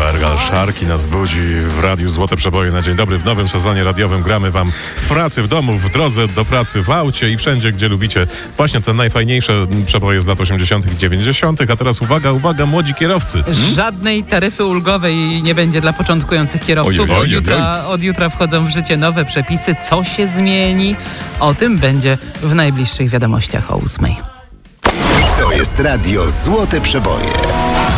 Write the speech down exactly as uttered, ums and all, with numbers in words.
Ergal Szarki nas budzi w Radiu Złote Przeboje na dzień dobry. W nowym sezonie radiowym gramy wam w pracy, w domu, w drodze do pracy, w aucie i wszędzie, gdzie lubicie. Właśnie te najfajniejsze przeboje z lat osiemdziesiątych i dziewięćdziesiątych. A teraz uwaga, uwaga, młodzi kierowcy. Hmm? Żadnej taryfy ulgowej nie będzie dla początkujących kierowców. Ojej, ojej, od, jutra, od jutra wchodzą w życie nowe przepisy. Co się zmieni? O tym będzie w najbliższych wiadomościach o ósmej. To jest Radio Złote Przeboje.